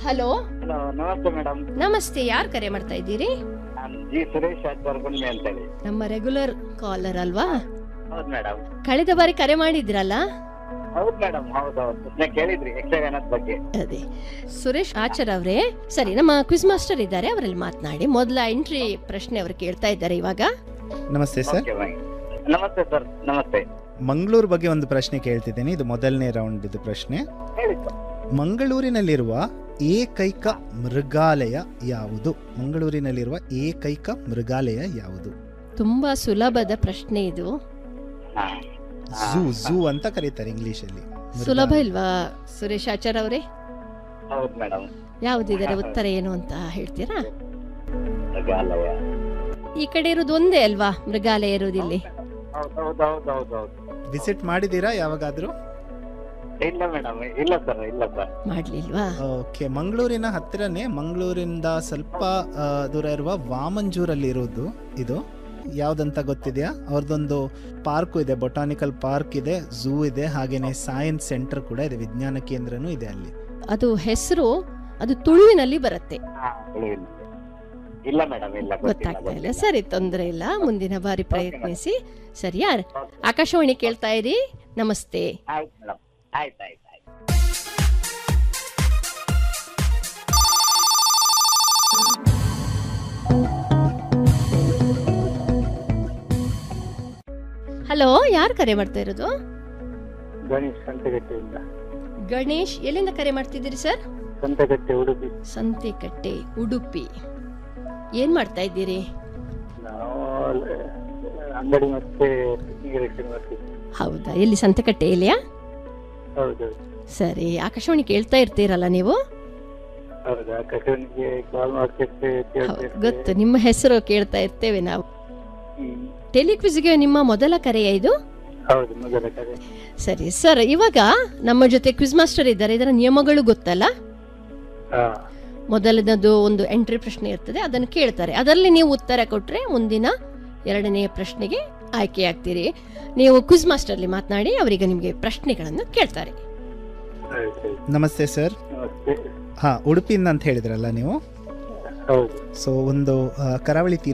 Hello, hello, ನಮಸ್ತೆ madam. ನಮಸ್ತೆ. ಯಾರು ಕರೆ ಮಾಡ್ತಾ ಇದ್ದೀರಿ? ನಾನು ಜಿ ಸುರೇಶ್ ಆಚಾರ್ಗುಂಡೆ ಅಂತ ಹೇಳಿ. ನಮ್ಮ ರೆಗ್ಯುಲರ್ ಕಾಲರ್ ಅಲ್ವಾ? ಹೌದು ಮೇಡಮ್. ಕಳೆದ ಬಾರಿ ಕರೆ ಮಾಡಿದ್ರಲ್ಲ? ಹೌದು ಮೇಡಮ್, ಹೌದೌದು. ಪ್ರಶ್ನೆ ಕೇಳಿದ್ರಿ ಯಕ್ಷಗಾನದ ಬಗ್ಗೆ. ಅದೇ ಸುರೇಶ್ ಆಚಾರ್ ಅವರೇ, ಸರಿ, ನಮ್ಮ ಕ್ವಿಜ್ ಮಾಸ್ಟರ್ ಇದ್ದಾರೆ, ಅವರಲ್ಲಿ ಮಾತನಾಡಿ. ಮೊದಲ ಎಂಟ್ರಿ ಪ್ರಶ್ನೆ ಅವರು ಕೇಳ್ತಾ ಇದ್ದಾರೆ ಇವಾಗ. ನಮಸ್ತೆ ಸರ್. Okay, by. ನಮಸ್ತೆ ಸರ್, ನಮಸ್ತೆ. ಮಂಗಳೂರು ಬಗ್ಗೆ ಒಂದು ಪ್ರಶ್ನೆ ಕೇಳ್ತಿದ್ದೇನೆ. ಇದು ಮೊದಲನೇ ರೌಂಡ್ ಇದು ಪ್ರಶ್ನೆ. ಹೇಳಿ ಸರ್. ಮಂಗಳೂರಿನಲ್ಲಿರುವ ಏಕೈಕ ಮೃಗಾಲಯ ಯಾವುದು? ಮಂಗಳೂರಿನಲ್ಲಿರುವ ಏಕೈಕ ಮೃಗಾಲಯ ಯಾವುದು? ತುಂಬಾ ಸುಲಭದ ಪ್ರಶ್ನೆ ಇದು. ಹಾ. ಝೂ ಅಂತ ಕರೀತಾರೆ ಇಂಗ್ಲಿಷ್ ಅಲ್ಲಿ. ಸುಲಭ ಇಲ್ವಾ ಸುರೇಶ್ ಆಚಾರ್ ಅವರೇ? ಹೌದು ಮೇಡಮ್. ಯಾವುದಿದ್ದಾರೆ ಉತ್ತರ ಏನು ಅಂತ ಹೇಳ್ತೀರಾ? ಮೃಗಾಲಯ ಈ ಕಡೆ ಇರೋದು ಒಂದೇ ಅಲ್ವಾ ಮೃಗಾಲಯ ಇರೋದಿಲ್ಲಿ? ಹೌದೌದೌದೌದು. ವಿಸಿಟ್ ಮಾಡಿದೀರಾ ಯಾವಾಗಾದ್ರೂ? ಇಲ್ಲ ಮೇಡಮ್, ಇಲ್ಲ ಸರ್, ಇಲ್ಲ ಸರ್. ಮಾಡ್ಲಿಲ್ವಾ? ಓಕೆ, ಮಂಗಳೂರಿನ ಹತ್ತಿರನೇ, ಮಂಗಳೂರಿಂದ ಸ್ವಲ್ಪ ದೂರ ಇರುವ ವಾಮಂಜೂರಲ್ಲಿ ಇರೋದು ಇದು. ಯಾವ್ದಂತ ಗೊತ್ತಿದೆಯಾ? ಅವ್ರದ್ದೊಂದು ಪಾರ್ಕು ಇದೆ, ಬೊಟಾನಿಕಲ್ ಪಾರ್ಕ್ ಇದೆ, ಝೂ ಇದೆ, ಹಾಗೇನೆ ಸೈನ್ಸ್ ಸೆಂಟರ್ ಕೂಡ ಇದೆ, ವಿಜ್ಞಾನ ಕೇಂದ್ರನೂ ಇದೆ ಅಲ್ಲಿ. ಅದು ಹೆಸರು ಅದು ತುಳುವಿನಲ್ಲಿ ಬರುತ್ತೆ. ಇಲ್ಲ ಮೇಡಮ್, ಇಲ್ಲ, ಗೊತ್ತಾಗ್ತಾ ಇಲ್ಲ. ಸರಿ, ತೊಂದರೆ ಇಲ್ಲ, ಮುಂದಿನ ಬಾರಿ ಪ್ರಯತ್ನಿಸಿ. ಸರಿಯಾ? ಆಕಾಶವಾಣಿ ಕೇಳ್ತಾ ಇರಿ. ನಮಸ್ತೆ. ಆಯ್ತು ಮೇಡಮ್, ಆಯ್ತು. ಹಲೋ, ಯಾರು ಕರೆ ಮಾಡ್ತಾ ಇರೋದು? ಗಣೇಶ್, ಸಂತೆಗಟ್ಟೆಯಿಂದ. ಗಣೇಶ್, ಎಲ್ಲಿಂದ ಕರೆ ಮಾಡ್ತಿದ್ದೀರಿ ಸರ್? ಸಂತೆಗಟ್ಟೆ, ಉಡುಪಿ. ಸಂತೆಕಟ್ಟೆ, ಉಡುಪಿ. ಏನ್ ಮಾಡ್ತಾ ಇದ್ದೀರಿ? ನಾವು ಅಂಗಡಿ ಮತ್ತೆ ಮಾಡ್ತೀವಿ. ಹೌದಾ, ಎಲ್ಲಿ ಸಂತೆಕಟ್ಟೆಯಲ್ಲಿಯಾ? ಹೌದು. ಸರಿ, ಆಕಾಶವಾಣಿ ಕೇಳ್ತಾ ಇರ್ತೀರಲ್ಲ ನೀವು? ಹೌದು, ಆಕಾಶವಾಣಿಗೆ ಕಾಲ್ ಮಾಡ್ತಿರ್ತೇವೆ. ಗೊತ್ತು, ನಿಮ್ಮ ಹೆಸರು ಕೇಳ್ತಾ ಇರ್ತೇವೆ ನಾವು. ಟೆಲಿಕ್ವಿಜ್ಗೆ ನಿಮ್ಮ ಮೊದಲ ಕರೆಯ ಇದು? ಹೌದು, ಮೊದಲ ಕರೆ. ಸರಿ ಸರ್, ಇವಾಗ ನಮ್ಮ ಜೊತೆ ಕ್ವಿಜ್ ಮಾಸ್ಟರ್ ಇದ್ದಾರೆ. ಇದರ ನಿಯಮಗಳು ಗೊತ್ತಲ್ಲ? ಮೊದಲನದು ಒಂದು ಎಂಟ್ರಿ ಪ್ರಶ್ನೆ ಇರ್ತದೆ, ಅದನ್ನು ಕೇಳ್ತಾರೆ. ಅದರಲ್ಲಿ ನೀವು ಉತ್ತರ ಕೊಟ್ರೆ ಮುಂದಿನ ಎರಡನೆಯ ಪ್ರಶ್ನೆಗೆ ಆಯ್ಕೆಯಾಗ್ತೀರಿ. ನೀವು ಕ್ವಿಜ್ ಮಾಸ್ಟರ್ ಅಲ್ಲಿ ಮಾತನಾಡಿ, ಅವರಿಗೆ ನಿಮಗೆ ಪ್ರಶ್ನೆಗಳನ್ನು ಕೇಳ್ತಾರೆ. ನಮಸ್ತೆ ಸರ್. ನಮಸ್ತೆ. ಹಾ, ಉಡುಪಿಯಿಂದ ಅಂತ ಹೇಳಿದ್ರಲ್ಲ ನೀವು? ಹೌದು. ಸೊ ಒಂದು ಕರಾವಳಿ